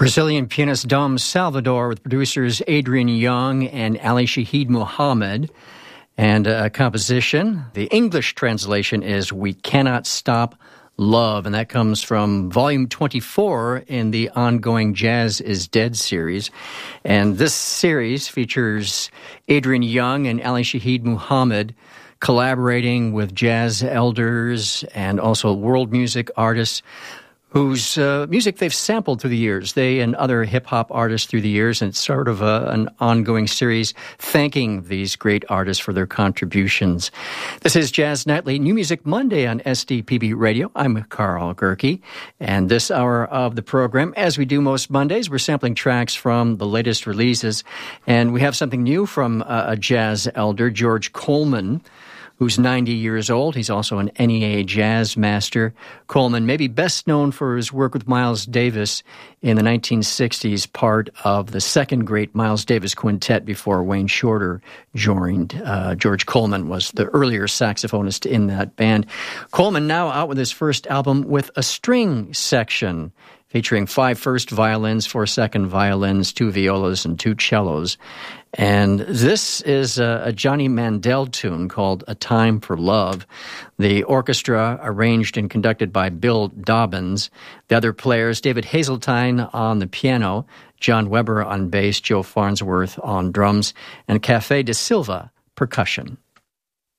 Brazilian pianist Dom Salvador with producers Adrian Young and Ali Shaheed Muhammad. And a composition, the English translation is We Cannot Stop Love, and that comes from volume 24 in the ongoing Jazz is Dead series. And this series features Adrian Young and Ali Shaheed Muhammad collaborating with jazz elders and also world music artists whose music they've sampled through the years, they and other hip-hop artists through the years, and it's sort of an ongoing series thanking these great artists for their contributions. This is Jazz Nightly, New Music Monday on SDPB Radio. I'm Carl Gerke, and this hour of the program, as we do most Mondays, we're sampling tracks from the latest releases, and we have something new from a jazz elder, George Coleman, who's 90 years old. He's also an NEA jazz master. Coleman may be best known for his work with Miles Davis in the 1960s, part of the second great Miles Davis quintet before Wayne Shorter joined. George Coleman was the earlier saxophonist in that band. Coleman now out with his first album with a string section, featuring 5 first violins, 4 second violins, 2 violas, and 2 cellos. And this is a Johnny Mandel tune called A Time for Love. The orchestra, arranged and conducted by Bill Dobbins. The other players, David Hazeltine on the piano, John Weber on bass, Joe Farnsworth on drums, and Cafe de Silva percussion.